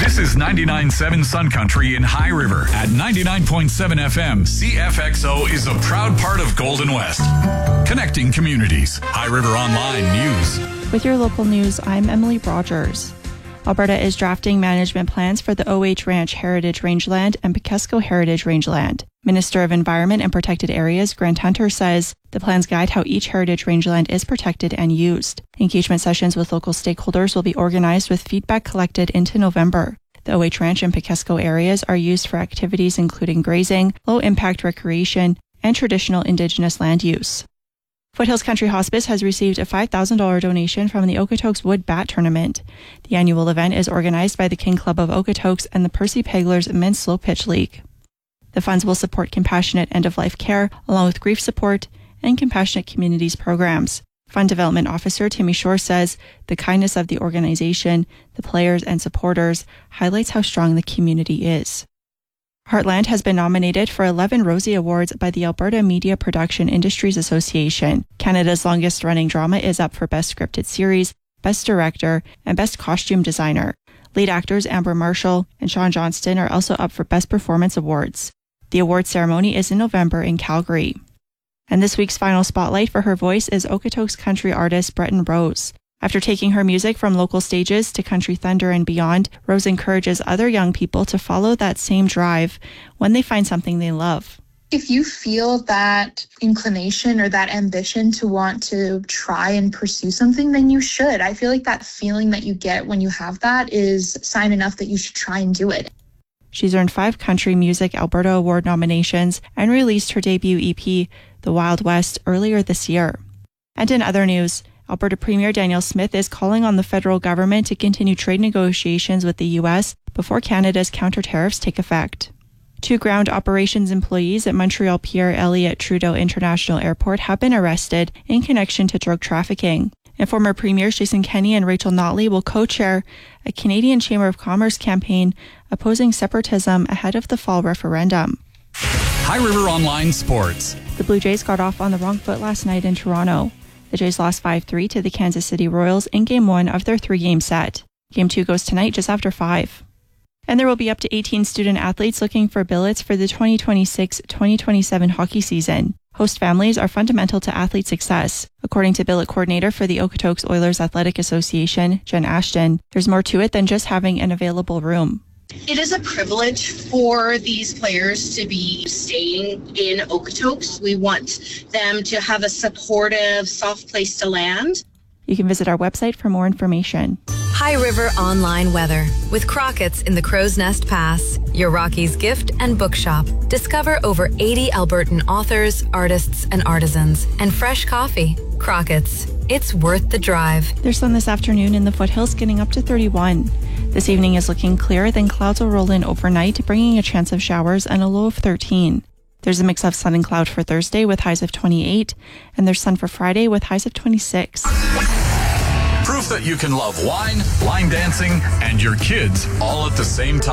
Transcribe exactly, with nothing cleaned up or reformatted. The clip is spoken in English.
This is ninety-nine point seven Sun Country in High River. At ninety-nine point seven F M, C F X O is a proud part of Golden West. Connecting communities. High River Online News. With your local news, I'm Emily Rogers. Alberta is drafting management plans for the O H Ranch Heritage Rangeland and Pekesco Heritage Rangeland. Minister of Environment and Protected Areas Grant Hunter says the plans guide how each heritage rangeland is protected and used. Engagement sessions with local stakeholders will be organized with feedback collected into November. The O H Ranch and Pekesco areas are used for activities including grazing, low-impact recreation, and traditional Indigenous land use. Foothills Country Hospice has received a five thousand dollars donation from the Okotoks Wood Bat Tournament. The annual event is organized by the King Club of Okotoks and the Percy Peglers Men's Slow Pitch League. The funds will support compassionate end-of-life care, along with grief support and compassionate communities programs. Fund Development Officer Timmy Shore says the kindness of the organization, the players and supporters, highlights how strong the community is. Heartland has been nominated for eleven Rosie Awards by the Alberta Media Production Industries Association. Canada's longest-running drama is up for Best Scripted Series, Best Director, and Best Costume Designer. Lead actors Amber Marshall and Sean Johnston are also up for Best Performance Awards. The award ceremony is in November in Calgary. And this week's final spotlight for her voice is Okotoks country artist Breton Rose. After taking her music from local stages to Country Thunder and beyond, Rose encourages other young people to follow that same drive when they find something they love. If you feel that inclination or that ambition to want to try and pursue something, then you should. I feel like that feeling that you get when you have that is sign enough that you should try and do it. She's earned five Country Music Alberta Award nominations and released her debut E P, The Wild West, earlier this year. And in other news, Alberta Premier Danielle Smith is calling on the federal government to continue trade negotiations with the U S before Canada's counter tariffs take effect. Two ground operations employees at Montreal Pierre Elliott Trudeau International Airport have been arrested in connection to drug trafficking. And former Premiers Jason Kenney and Rachel Notley will co-chair a Canadian Chamber of Commerce campaign opposing separatism ahead of the fall referendum. High River Online Sports. The Blue Jays got off on the wrong foot last night in Toronto. The Jays lost five three to the Kansas City Royals in Game one of their three-game set. Game two goes tonight just after five. And there will be up to eighteen student athletes looking for billets for the twenty twenty-six twenty twenty-seven hockey season. Host families are fundamental to athlete success. According to billet coordinator for the Okotoks Oilers Athletic Association, Jen Ashton, there's more to it than just having an available room. It is a privilege for these players to be staying in Okotoks. We want them to have a supportive, soft place to land. You can visit our website for more information. High River Online Weather with Crockett's in the Crow's Nest Pass, your Rockies gift and bookshop. Discover over eighty Albertan authors, artists, and artisans, and fresh coffee. Crockett's. It's worth the drive. There's sun this afternoon in the foothills, getting up to thirty-one. This evening is looking clear, then clouds will roll in overnight, bringing a chance of showers and a low of thirteen. There's a mix of sun and cloud for Thursday with highs of twenty-eight, and there's sun for Friday with highs of twenty-six. Proof that you can love wine, line dancing, and your kids all at the same time.